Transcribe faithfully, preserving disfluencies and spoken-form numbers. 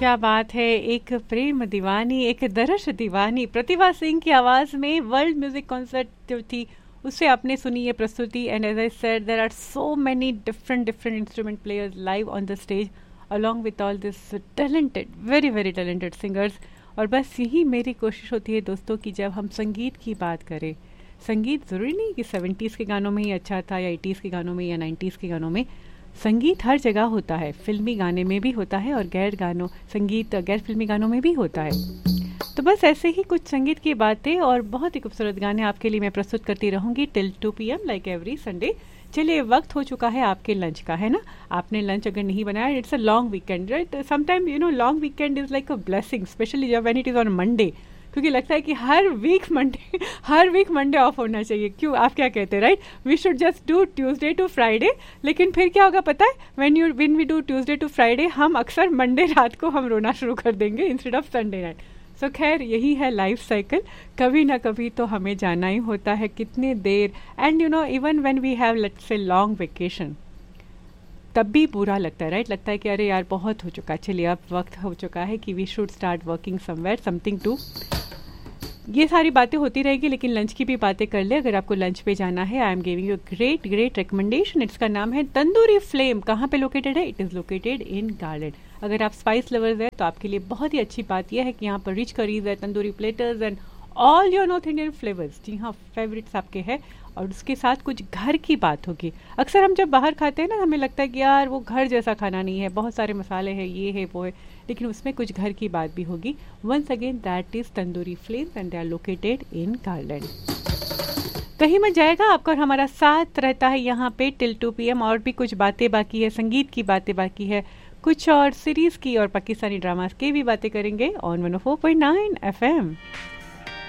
क्या बात है, एक प्रेम दीवानी, एक दरश दीवानी, प्रतिभा सिंह की आवाज़ में वर्ल्ड म्यूजिक कॉन्सर्ट जो थी उससे आपने सुनी ये प्रस्तुति. And as I said there are so many different different instrument players live on the stage along with all this talented, very very talented singers. और बस यही मेरी कोशिश होती है दोस्तों कि जब हम संगीत की बात करें, संगीत ज़रूरी नहीं कि सेवेंटीज़ के गानों में ही अच्छा था या एटीज़ के गानों में या नाइन्टीज़ के गानों में. संगीत हर जगह होता है, फिल्मी गाने में भी होता है और गैर गानों संगीत गैर फिल्मी गानों में भी होता है. तो बस ऐसे ही कुछ संगीत की बातें और बहुत ही खूबसूरत गाने आपके लिए मैं प्रस्तुत करती रहूँगी till two P am like every Sunday. चलिए, वक्त हो चुका है आपके लंच का, है ना. आपने लंच अगर नहीं बनाया, it's a long weekend, right. Sometime you know long weekend is like a blessing, specially जब when it is on Monday, क्योंकि लगता है कि हर week Monday her week Monday of होना चाहिए. क्यों, आप क्या कहते हैं, right. We should just do Tuesday to Friday. लेकिन फिर क्या होगा पता है, when you when we do Tuesday to Friday, हम अक्सर मंडे रात को हम रोना शुरू कर देंगे इंस्टेड ऑफ संडे नाइट. सो खैर, यही है लाइफ साइकिल. कभी ना कभी तो हमें जाना ही होता है, कितने देर. And you know even when we have let's say long vacation, तब भी बुरा लगता है, राइट. लगता है कि अरे यार बहुत हो चुका, चलिए अब वक्त हो चुका है कि we should start working somewhere something to. ये सारी बातें होती रहेगी, लेकिन लंच की भी बातें कर ले. अगर आपको लंच पे जाना है, I am giving you great great recommendation. इसका नाम है तंदूरी फ्लेम. कहाँ पे लोकेटेड है? It is located in garden. अगर आप स्पाइस लवर्स है तो आपके लिए बहुत ही अच्छी बात यह है कि यहाँ पर रिच करीज है, tandoori platters and all your north Indian flavours. जी हाँ, फेवरेट्स आपके हैं. और उसके साथ कुछ घर की बात होगी. अक्सर हम जब बाहर खाते हैं ना, हमें लगता है कि यार वो घर जैसा खाना नहीं है, बहुत सारे मसाले हैं, ये है वो है, लेकिन उसमें कुछ घर की बात भी होगी. Once again that is tandoori flames and they are located in garden. कहीं मत जाएगा, आपका और हमारा साथ रहता है यहाँ पे टिल टू पी एम. और भी कुछ बातें बाकी है, संगीत की बातें बाकी है, कुछ और सीरीज़ की और पाकिस्तानी ड्रामास की भी बातें करेंगे on one O four point nine F M.